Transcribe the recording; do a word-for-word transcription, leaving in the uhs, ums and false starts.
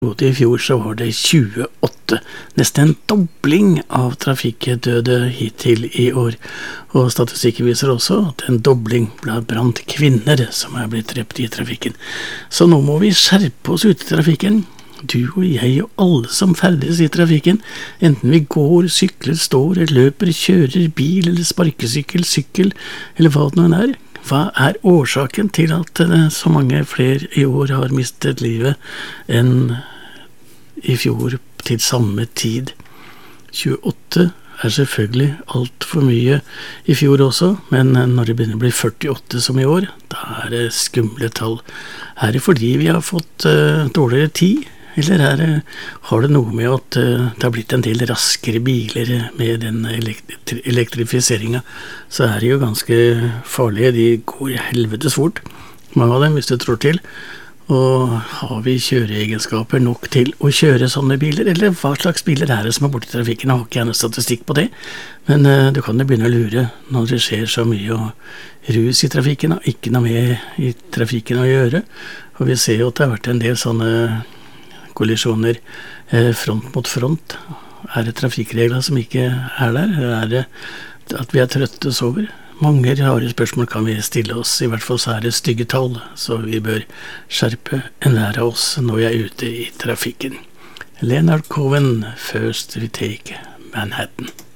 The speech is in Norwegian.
I fjor så var det tjueåtte, nesten en dobling av trafikkdøde hittil i år. Og statistikken viser også at en dobling blant kvinner som er blitt drept i trafikken. Så nå må vi skjerpe oss ute i trafikken. Du og jeg og alle som ferdes i trafikken, enten vi går, sykler, står, løper, kjører bil eller sparkesykkel, sykkel eller hva det nå er. Hva er årsaken til at så mange flere i år har mistet livet enn i fjor til samme tid? tjueåtte er selvfølgelig alt for mye i fjor også, men når det begynner å bli førtiåtte som i år, da er det skumle tall. Er det fordi vi har fått uh, dårligere tid? Eller er det, har det noe med at uh, det har blitt en del raskere biler med den elektri- elektrifiseringen? Så er det jo ganske farlige, de går helvetes fort, mange av dem hvis det trår til. Og har vi kjøreegenskaper nok til å kjøre sånne biler, eller hva slags biler er det som er borte i trafikken? Jeg har ikke gjerne statistikk på det, men uh, du kan jo begynne å lure når det skjer så mye og rus i trafikken, og ikke noe med i trafikken å gjøre. Og vi ser jo at det har vært en del sånne kollisjoner eh, front mot front. Er det trafikkregler som ikke er der? Er det at vi er trøttes over? Mange rare spørsmål kan vi stille oss, i hvert fall så er det stygge tall, så vi bør skjerpe enhver av oss når vi er ute i trafikken. Leonard Cohen, First We Take Manhattan.